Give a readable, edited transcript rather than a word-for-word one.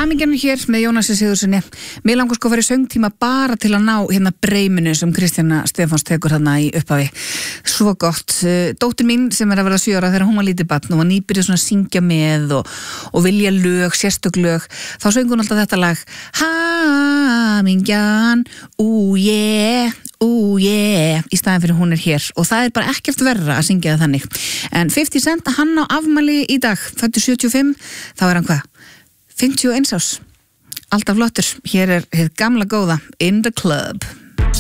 Hamingjan hér með Jónasi Sigurðssoni. Mér langar sko að fara í söngtíma bara til að ná hérna breyminu sem Kristjana Stefáns tekur þarna í upphafi. Svo gott. Dóttir mín sem að verða 7 ára þegar hún var lítið barn og var nýbyrjuð svona að syngja með og vilja lög, sérstök lög. Þá söng hún alltaf þetta lag. Hamingjan, yeah, í staðin fyrir hún hér. Og það bara ekkert verra að syngja það þannig. En 50 Cent, hann á afmæli í dag, fæddur 75, þá hann hvað? 51 árs. Alltaf flottur. Hér hið gamla góða In the Club.